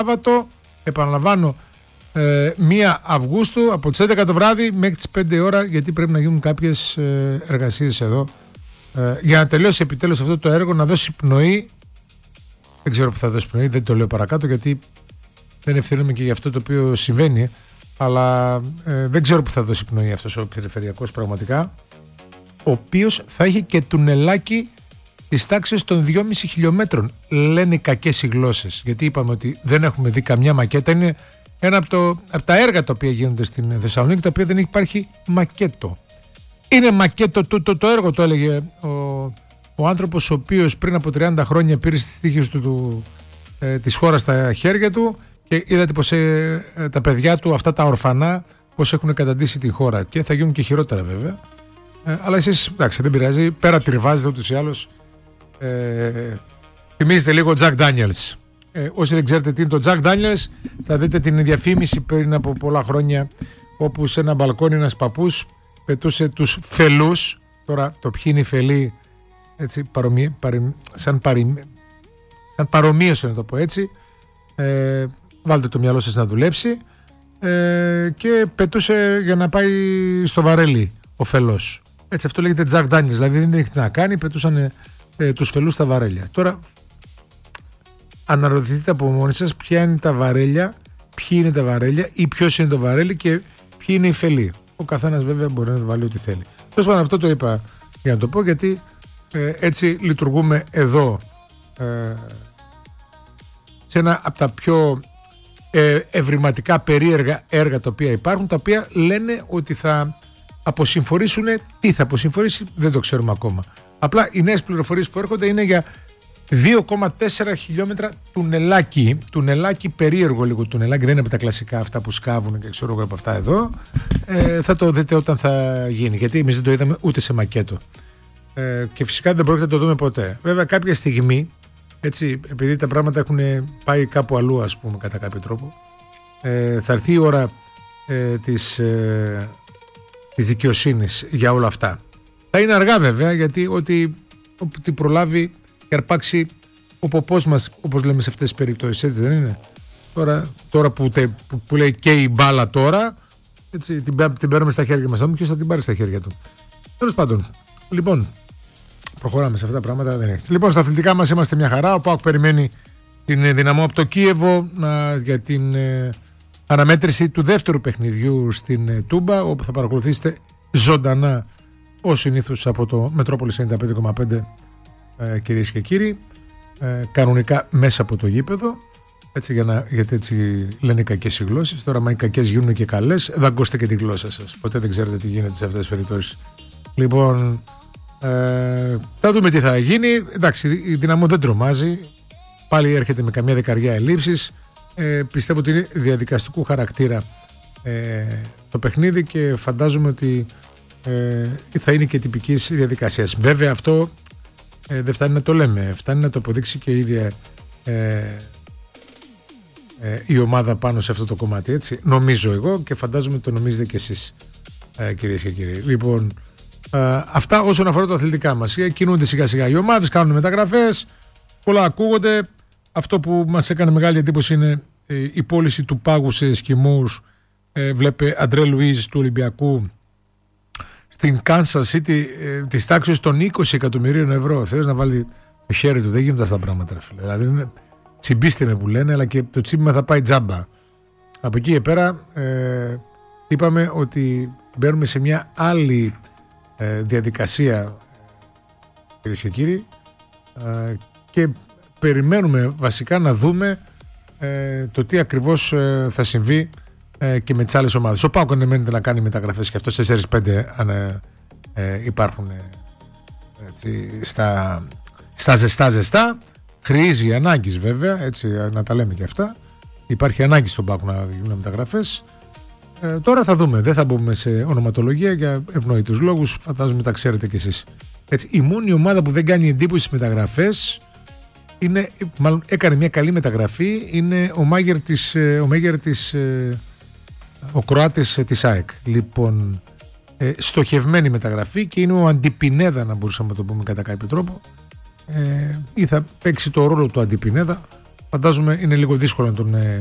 Σάββατο, επαναλαμβάνω, 1 Αυγούστου από τις 11 το βράδυ μέχρι τις 5 ώρα, γιατί πρέπει να γίνουν κάποιες εργασίες εδώ για να τελειώσει επιτέλους αυτό το έργο, να δώσει πνοή. Δεν ξέρω που θα δώσει πνοή, δεν το λέω παρακάτω, γιατί δεν ευθύνομαι και για αυτό το οποίο συμβαίνει, αλλά δεν ξέρω που θα δώσει πνοή αυτός ο περιφερειακός πραγματικά, ο οποίος θα έχει και τουνελάκι της τάξης των 2,5 χιλιόμετρων. Λένε κακές οι γλώσσες, γιατί είπαμε ότι δεν έχουμε δει καμιά μακέτα. Είναι ένα από τα έργα τα οποία γίνονται στην Θεσσαλονίκη, τα οποία δεν υπάρχει μακέτο. Είναι μακέτο το έργο, το έλεγε ο άνθρωπος ο οποίος πριν από 30 χρόνια πήρε στις τύχες της χώρας στα χέρια του, και είδατε πως τα παιδιά του, αυτά τα ορφανά, πως έχουν καταντήσει τη χώρα, και θα γίνουν και χειρότερα βέβαια. Αλλά εσείς, εντάξει, δεν πειράζει, πέρα τριβάζετε ούτως ή άλλως. Θυμίζετε λίγο Jack Daniels. Όσοι δεν ξέρετε τι είναι το Jack Daniels, θα δείτε την διαφήμιση πριν από πολλά χρόνια, όπου σε ένα μπαλκόνι ένας παππούς πετούσε τους φελούς. Τώρα το ποιοι είναι οι φελοί, έτσι, σαν παρομοίωση να το πω έτσι, βάλτε το μυαλό σας να δουλέψει, και πετούσε για να πάει στο βαρέλι ο φελός. Έτσι, αυτό λέγεται Jack Daniels, δηλαδή δεν είχε τι να κάνει, πετούσαν τους φελούς στα βαρέλια. Τώρα αναρωτηθείτε από μόνοι σας ποια είναι τα βαρέλια, ποιοι είναι τα βαρέλια ή ποιος είναι το βαρέλι και ποιοι είναι οι φελοί. Ο καθένας βέβαια μπορεί να το βάλει ό,τι θέλει. Τέλος πάντων, αυτό το είπα για να το πω, γιατί έτσι λειτουργούμε εδώ, σε ένα από τα πιο ευρηματικά περίεργα έργα τα οποία υπάρχουν, τα οποία λένε ότι θα αποσυμφορήσουν. Τι θα αποσυμφορήσει δεν το ξέρουμε ακόμα. Απλά οι νέες πληροφορίες που έρχονται είναι για 2,4 χιλιόμετρα τουνελάκι, περίεργο λίγο τουνελάκι, δεν είναι από τα κλασικά αυτά που σκάβουν και ξέρω εγώ από αυτά εδώ. Θα το δείτε όταν θα γίνει, γιατί εμείς δεν το είδαμε ούτε σε μακέτο, και φυσικά δεν πρόκειται να το δούμε ποτέ. Βέβαια κάποια στιγμή, έτσι, επειδή τα πράγματα έχουν πάει κάπου αλλού, ας πούμε, κατά κάποιο τρόπο, θα έρθει η ώρα της δικαιοσύνης για όλα αυτά. Θα είναι αργά βέβαια, γιατί ό,τι προλάβει και αρπάξει ο ποπός μας, όπως λέμε σε αυτές τις περιπτώσεις, έτσι δεν είναι? Τώρα που λέει και η μπάλα τώρα, έτσι, την παίρνουμε στα χέρια μας. Θα δούμε ποιος θα την πάρει στα χέρια του. Τέλος πάντων, λοιπόν, προχωράμε σε αυτά τα πράγματα, δεν έχει. Λοιπόν, στα αθλητικά μας είμαστε μια χαρά. Ο ΠΑΟΚ περιμένει την Δυναμό από το Κίεβο για την αναμέτρηση του δεύτερου παιχνιδιού στην Τούμπα, όπου θα παρακολουθήσετε ζωντανά ως συνήθως από το Μετρόπολης 95,5, κυρίες και κύριοι, κανονικά μέσα από το γήπεδο, έτσι, γιατί έτσι λένε οι κακές οι γλώσσες. Τώρα, μα οι κακές γίνουν και καλές, δαγκώστε και τη γλώσσα σας. Ποτέ δεν ξέρετε τι γίνεται σε αυτές τις περιπτώσεις. Λοιπόν, θα δούμε τι θα γίνει. Εντάξει, η Δυναμό δεν τρομάζει. Πάλι έρχεται με καμιά δεκαριά ελλείψεις. Πιστεύω ότι είναι διαδικαστικού χαρακτήρα το παιχνίδι, και φαντάζομαι ότι θα είναι και τυπικής διαδικασίας. Βέβαια αυτό δεν φτάνει να το λέμε, φτάνει να το αποδείξει και η ίδια η ομάδα πάνω σε αυτό το κομμάτι, έτσι. Νομίζω εγώ, και φαντάζομαι ότι το νομίζετε και εσείς, κυρίες και κύριοι. Λοιπόν, αυτά όσον αφορά τα αθλητικά μας. Κινούνται σιγά σιγά οι ομάδες, κάνουν μεταγραφές, πολλά ακούγονται. Αυτό που μας έκανε μεγάλη εντύπωση είναι η πώληση του πάγου σε Εσκιμώους. Βλέπε Αντρέ Λουίζ του Ολυμπιακού στην Kansas City, της τάξης των 20 εκατομμυρίων ευρώ. Θέλεις να βάλει το χέρι του, δεν γίνονται αυτά τα πράγματα, φίλε. Δηλαδή, τσιμπήστε με που λένε, αλλά και το τσίμπημα θα πάει τζάμπα. Από εκεί και πέρα είπαμε ότι μπαίνουμε σε μια άλλη διαδικασία, κυρίες και κύριοι, και περιμένουμε βασικά να δούμε το τι ακριβώς θα συμβεί και με τις άλλες ομάδες. Ο ΠΑΟΚ ανεμένεται να κάνει μεταγραφές, και αυτό 4-5 υπάρχουν έτσι, στα ζεστά. Χρήζει ανάγκης βέβαια, έτσι, να τα λέμε και αυτά. Υπάρχει ανάγκη στον ΠΑΟΚ να γίνουν μεταγραφές. Τώρα θα δούμε, δεν θα μπούμε σε ονοματολογία για ευνόητους λόγους, φαντάζομαι τα ξέρετε κι εσείς. Έτσι, η μόνη ομάδα που δεν κάνει εντύπωση στις μεταγραφές είναι, μάλλον έκανε μια καλή μεταγραφή, είναι ο Κροάτης της ΑΕΚ. Λοιπόν, στοχευμένη μεταγραφή, και είναι ο Αντιπινέδα, να μπορούσαμε να το πούμε κατά κάποιο τρόπο, ή θα παίξει το ρόλο του Αντιπινέδα, φαντάζομαι είναι λίγο δύσκολο να τον